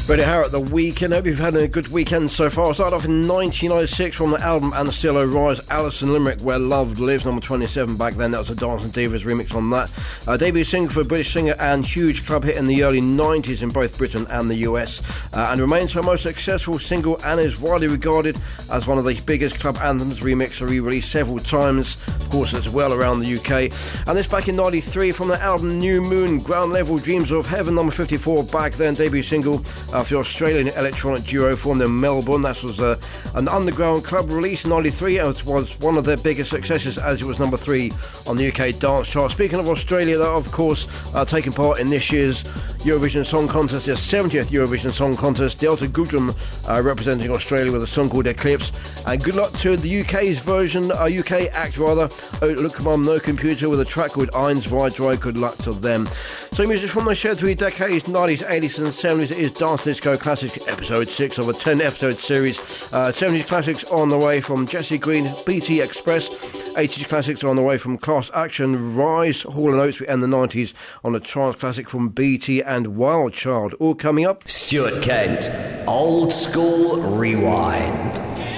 Radio Harrow at the weekend. Hope you've had a good weekend so far. I started off in 1996 from the album And Still I Rise, Alison Limerick, Where Love Lives, number 27 back then. That was a Dancing Divas remix on that. Debut single for a British singer and huge club hit in the early 90s in both Britain and the US. And remains her most successful single and is widely regarded as one of the biggest club anthems. Remixed or re-released several times, of course, as well around the UK. And this back in 93 from the album New Moon, Ground Level, Dreams of Heaven, number 54 back then. Debut single for the Australian electronic duo formed in Melbourne. That was an underground club release in 93. It was one of their biggest successes as it was number 3 on the UK dance chart. Speaking of Australia, though, of course, taking part in this year's Eurovision Song Contest, the 70th Eurovision Song Contest. Delta Goodrem representing Australia with a song called Eclipse. And good luck to the UK's version, UK act rather, Oh Look Mum No Computer with a track called Eins Weidrei. Good luck to them. So music from the shared 3 decades, 90s, 80s and 70s. It is Dance Disco Classics, episode 6 of a 10-episode series. 70s classics on the way from Jesse Green, BT Express. 80s classics on the way from Class Action, Rise, Hall & Oates. We end the 90s on a trance classic from BT and Wild Child. All coming up. Stuart Kent, Old School Rewind.